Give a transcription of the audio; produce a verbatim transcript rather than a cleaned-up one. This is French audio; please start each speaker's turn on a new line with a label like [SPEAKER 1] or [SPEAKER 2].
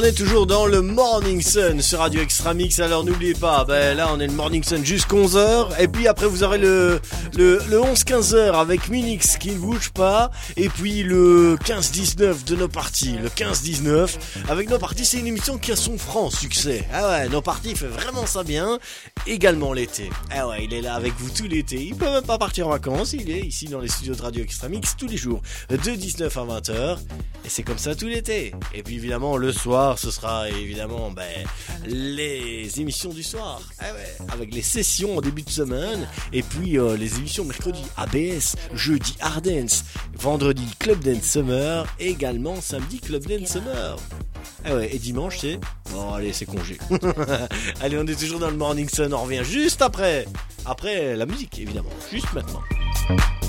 [SPEAKER 1] On est toujours dans le Morning Sun sur Radio Extra Mix, alors n'oubliez pas, ben là on est le Morning Sun jusqu'à onze heures, et puis après vous aurez le, le, le onze quinze heures avec Minix qui ne bouge pas, et puis le quinze dix-neuf de nos parties, le quinze dix-neuf avec nos parties, c'est une émission qui a son franc succès. Ah ouais, nos parties fait vraiment ça bien, également l'été. Ah ouais, il est là avec vous tout l'été, il peut même pas partir en vacances, il est ici dans les studios de Radio Extra Mix tous les jours, de dix-neuf à vingt heures, et c'est comme ça tout l'été. Et puis évidemment le soir, ce sera évidemment ben, les émissions du soir, ah ouais, avec les sessions en début de semaine, et puis euh, les émissions mercredi A B S, jeudi Hard Dance, vendredi Club Dance Summer, et également samedi Club Dance Summer. Ah ouais, et dimanche c'est... Bon allez, c'est congé. Allez, on est toujours dans le Morning Sun, on revient juste après, après la musique évidemment, juste maintenant.